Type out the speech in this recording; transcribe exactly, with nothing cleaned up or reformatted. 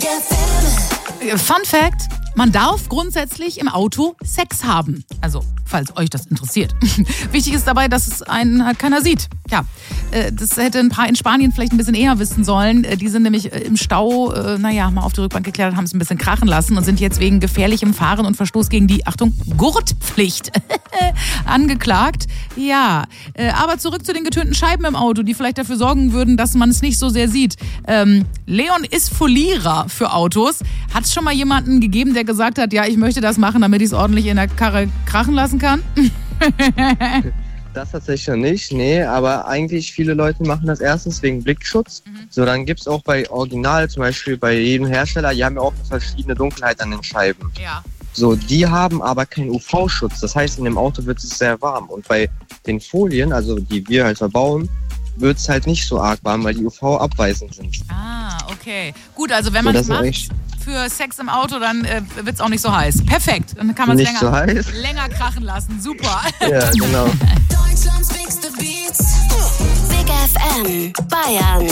Fun Fact: Man darf grundsätzlich im Auto Sex haben. Also, falls euch das interessiert. Wichtig ist dabei, dass es einen halt keiner sieht. Ja, das hätte ein paar in Spanien vielleicht ein bisschen eher wissen sollen. Die sind nämlich im Stau, naja, mal auf die Rückbank geklettert, haben es ein bisschen krachen lassen und sind jetzt wegen gefährlichem Fahren und Verstoß gegen die, Achtung, Gurtpflicht angeklagt. Ja, aber zurück zu den getönten Scheiben im Auto, die vielleicht dafür sorgen würden, dass man es nicht so sehr sieht. Ähm, Leon ist Folierer für Autos. Hat es schon mal jemanden gegeben, der gesagt hat, ja, ich möchte das machen, damit ich es ordentlich in der Karre krachen lassen kann? Das tatsächlich noch nicht, nee, aber eigentlich viele Leute machen das erstens wegen Blickschutz. Mhm. So, dann gibt's auch bei Original, zum Beispiel bei jedem Hersteller, die haben ja auch eine verschiedene Dunkelheit an den Scheiben. Ja. So, die haben aber keinen U V-Schutz, das heißt, in dem Auto wird es sehr warm. Und bei den Folien, also die wir halt verbauen, wird es halt nicht so arg warm, weil die U V abweisend sind. Ah, okay. Gut, also wenn man es so, macht für Sex im Auto, dann äh, wird es auch nicht so heiß. Perfekt, dann kann man es länger, so heiß. länger krachen lassen. Super. Ja, genau. Deutschlands Big Beats. Big F M. Bayern.